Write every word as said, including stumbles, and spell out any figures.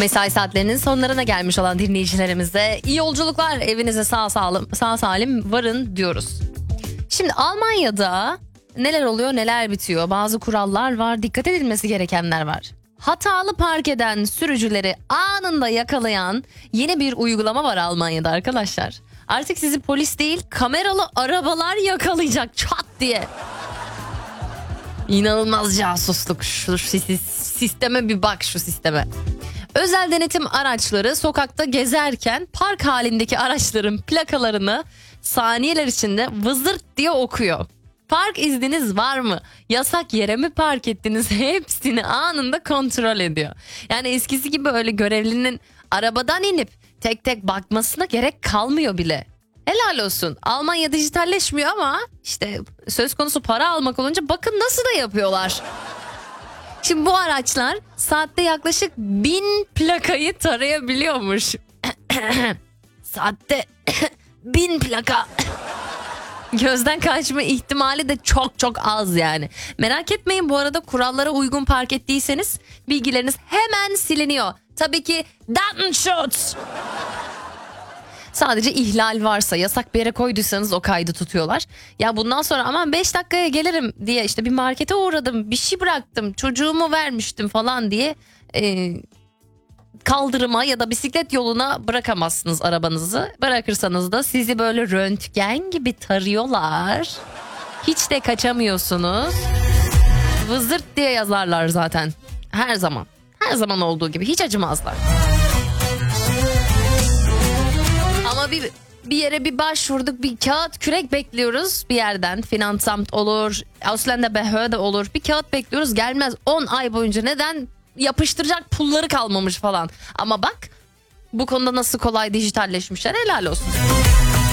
Mesai saatlerinin sonlarına gelmiş olan dinleyicilerimize iyi yolculuklar, evinize sağ salim, sağ salim varın diyoruz. Şimdi Almanya'da neler oluyor, neler bitiyor? Bazı kurallar var, dikkat edilmesi gerekenler var. Hatalı park eden sürücüleri anında yakalayan yeni bir uygulama var Almanya'da arkadaşlar. Artık sizi polis değil, kameralı arabalar yakalayacak çat diye. İnanılmaz casusluk. Şu sisteme bir bak, şu sisteme. Özel denetim araçları sokakta gezerken park halindeki araçların plakalarını saniyeler içinde vızırt diye okuyor. Park izniniz var mı? Yasak yere mi park ettiniz? Hepsini anında kontrol ediyor. Yani eskisi gibi öyle görevlinin arabadan inip tek tek bakmasına gerek kalmıyor bile. Helal olsun. Almanya dijitalleşmiyor ama işte söz konusu para almak olunca bakın nasıl da yapıyorlar. Şimdi bu araçlar saatte yaklaşık bin plakayı tarayabiliyormuş. Saatte bin plaka. Gözden kaçma ihtimali de çok çok az yani. Merak etmeyin, bu arada kurallara uygun park ettiyseniz bilgileriniz hemen siliniyor. Tabii ki Datenschutz. Sadece ihlal varsa, yasak bir yere koyduysanız o kaydı tutuyorlar. Ya bundan sonra aman beş dakikaya gelirim diye, işte bir markete uğradım, bir şey bıraktım, çocuğumu vermiştim falan diye e, kaldırıma ya da bisiklet yoluna bırakamazsınız arabanızı. Bırakırsanız da sizi böyle röntgen gibi tarıyorlar. Hiç de kaçamıyorsunuz. Vızırt diye yazarlar zaten. Her zaman. Her zaman olduğu gibi hiç acımazlar. Ama bir bir yere bir başvurduk, bir kağıt kürek bekliyoruz bir yerden. Finansamt olur, Ausländerbehörde olur. Bir kağıt bekliyoruz, gelmez. on ay boyunca neden? Yapıştıracak pulları kalmamış falan. Ama bak bu konuda nasıl kolay dijitalleşmişler, helal olsun.